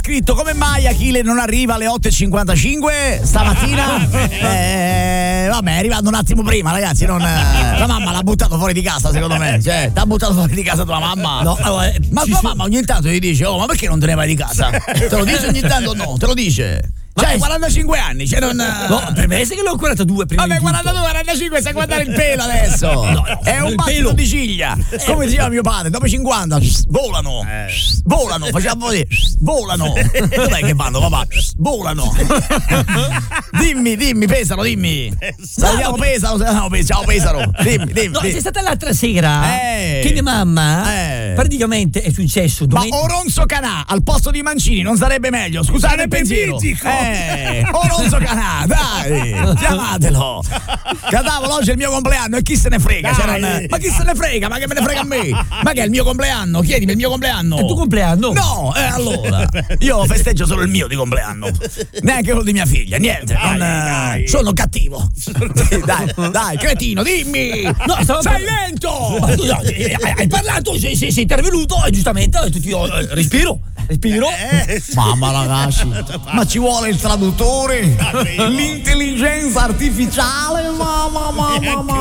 scritto: come mai Achille non arriva alle 8:55 stamattina? Vabbè, è arrivato un attimo prima, ragazzi. La mamma l'ha buttato fuori di casa, secondo me. Cioè, t'ha buttato fuori di casa tua mamma? No, allora, ma tua mamma ogni tanto ti dice: oh, ma perché non te ne vai di casa? Te lo dice ogni tanto? No, te lo dice. Cioè, 45 anni, cioè non. No, per me sai che l'ho 42 prima. Vabbè, 42, 45, stai guardare il pelo adesso. No, è un battito di ciglia. Come diceva mio padre, dopo 50 volano. Volano, facciamo così. Volano. Dov'è che vanno, papà? Volano. Dimmi, pesaro, dimmi. Salutiamo pesaro, ciao pesaro. Dimmi. No, c'è stata l'altra sera che mia mamma praticamente è successo. Ma Oronzo Canà al posto di Mancini non sarebbe meglio? Scusate il pensiero. Oronzo Canà, dai, chiamatelo. Cadavolo, oggi è il mio compleanno e chi se ne frega? Ma chi se ne frega? Ma che me ne frega a me? Ma che è il mio compleanno? Chiedimi il mio compleanno. È il tuo compleanno? No, allora. Io festeggio solo il mio di compleanno. Neanche quello di mia figlia, niente. Dai. Sono cattivo. Dai, cretino, dimmi. No, sei lento. Hai parlato, sei intervenuto e giustamente ho detto io respiro. Mamma ragazzi, ma ci vuole il traduttore, l'intelligenza artificiale, mamma.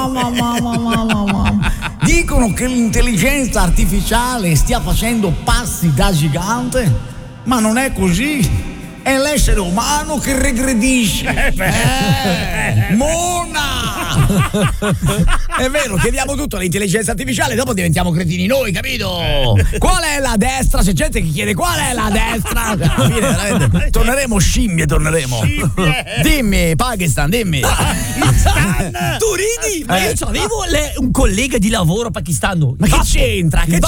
Dicono che l'intelligenza artificiale stia facendo passi da gigante, ma non è così. È l'essere umano che regredisce. Mona! È vero, chiediamo tutto all'intelligenza artificiale, dopo diventiamo cretini noi, capito? Qual è la destra? C'è gente che chiede qual è la destra? Torneremo scimmie. Dimmi, Pakistan, dimmi. Tu ridi? Ma io avevo un collega di lavoro pakistano. Ma che c'entra? Il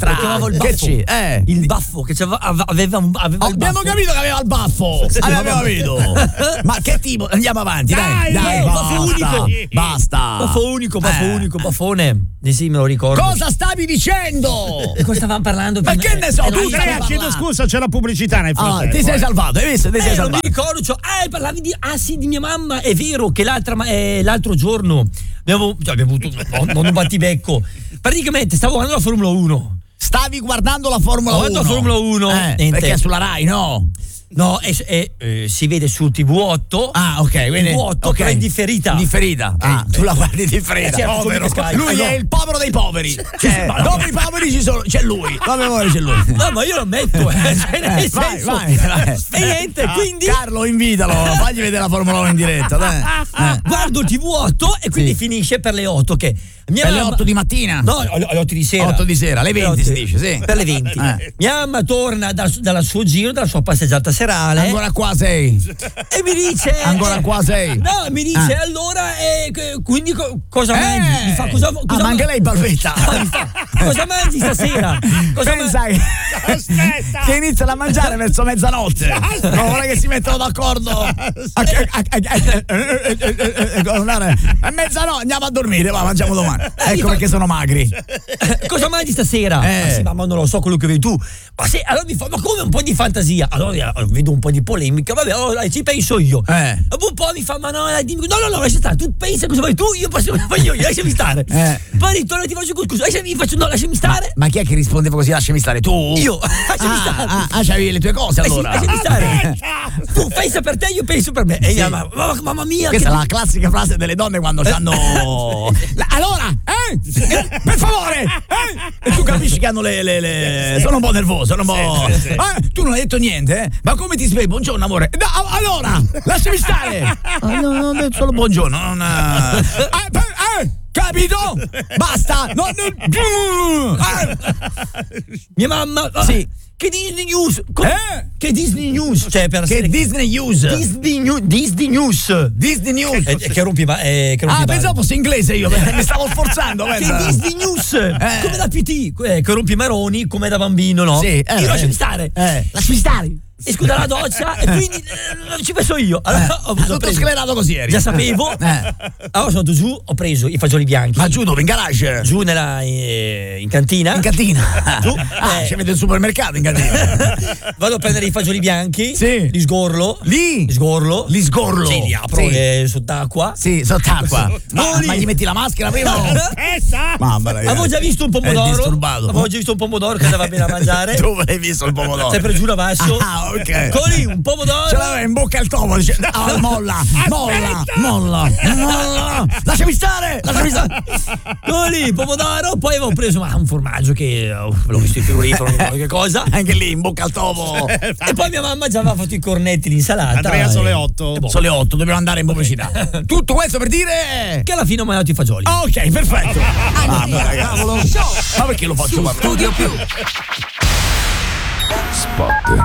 baffo che aveva il baffo. Abbiamo capito che aveva il baffo. Abbiamo capito. Ma che tipo? Andiamo avanti, dai, baffo unico. Basta. Baffo unico, baffone. Sì, me lo ricordo. Cosa stavi dicendo? Cosa stavamo parlando? Ma che ne so? Tu chiedo scusa, c'è la pubblicità nel frattempo. Ti sei salvato, hai visto? Ti sei salvato. Non mi ricordo, parlavi di mia mamma. È vero che l'altro giorno abbiamo avuto non un battibecco. Praticamente stavo guardando la Formula 1. Stavi guardando la Formula 1? Guardo la Formula 1. Perché è sulla Rai, no? No, si vede su TV8. Ah, ok, quindi TV8 che è in differita. Tu la guardi differita. Lui è il povero dei poveri. Cioè, dopo i poveri c'è lui. Dopo i poveri c'è lui. No, ma io lo metto, vai. E niente, quindi Carlo, invitalo, fagli vedere la Formula 1 in diretta, dai. Guardo il TV8 e quindi finisce per le 8 che per le 8 di mattina? No, alle 8 di sera. 8 di sera, alle 20 si dice, sì. Per le 20. Mia mamma torna dal suo giro, dalla sua passeggiata serale. Ancora qua sei. E mi dice ancora qua sei. No, mi dice allora quindi cosa mangi? Mi fa cosa ma anche lei balbetta. Cosa mangi stasera? Pensa che iniziano a mangiare verso mezzanotte. Non vorrei che si mettono d'accordo. A mezzanotte andiamo a dormire, va, mangiamo domani. Ecco perché sono magri. Cosa mangi stasera? Ma non lo so quello che vedi tu. Ma sì, allora mi fa, ma come un po' di fantasia? Allora vedo un po' di polemica, vabbè, allora ci penso io. Dopo un po' mi fa, ma no, dimmi, no, lascia stare, tu pensa cosa vuoi tu, io passo come voglio io, lasciami stare. Poi ritorno e ti faccio scusa, lasciami stare. Ma chi è che rispondeva così, lasciami stare? Tu? Io, lasciami stare. C'avevi le tue cose allora. Lasciami stare. Tu pensa per te, io penso per me. E io, mamma mia. Questa è la classica frase delle donne quando hanno. Allora, per favore, E tu capisci che hanno sono un po' nervoso, sono un po'. Sì. Tu non hai detto niente, Ma come ti svegli? Buongiorno, amore. Allora, lasciami stare. No, non ho detto solo buongiorno, non. Capito? Basta! Mia mamma. Sì. Che Disney News? Che Disney News? Cioè per che Disney News? Disney News. Che rompi pensavo fosse inglese io, mi stavo sforzando. Che Disney News? Come da PT, che rompi maroni come da bambino, no? Sì. Io lasciami stare. Lasciami stare. Esco dalla doccia e quindi ci penso io. Allora, tutto sclerato così eri. Già sapevo. Allora sono andato giù, ho preso i fagioli bianchi. Ma giù dove? In garage? Giù in cantina. In cantina? Giù. Ci avete il supermercato in cantina. Vado a prendere i fagioli bianchi. Sì. Li sgorlo. Li sgorlo. Sì, li apro sott'acqua. Sì, sott'acqua. Ma gli metti la maschera prima? Avevo già visto un pomodoro. È disturbato. Avevo già visto un pomodoro che andava bene a mangiare. Dove l'hai visto il pomodoro? Sempre giù da basso. ok. Così, un pomodoro. Ce l'aveva in bocca il topo, dice, molla. Lasciami stare. Così, pomodoro, poi avevo preso un formaggio che l'ho visto in frigorifero, che cosa. Anche lì, in bocca al topo. E poi mia mamma già aveva fatto i cornetti, l'insalata. Andrea, sono le 8. Sono le 8, dobbiamo andare in pubblicità. Tutto questo per dire che alla fine ho mangiato i fagioli. Ok, perfetto. Cavolo. Ma perché lo faccio parlare? Studio Più. Spot.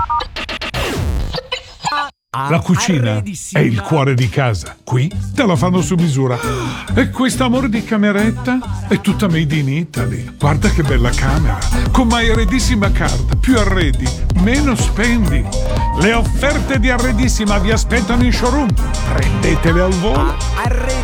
La cucina è il cuore di casa. Qui te la fanno su misura. E questo amore di cameretta è tutta made in Italy. Guarda che bella camera. Con My Arredissima Card. Più arredi, meno spendi. Le offerte di Arredissima vi aspettano in showroom. Prendetele al volo.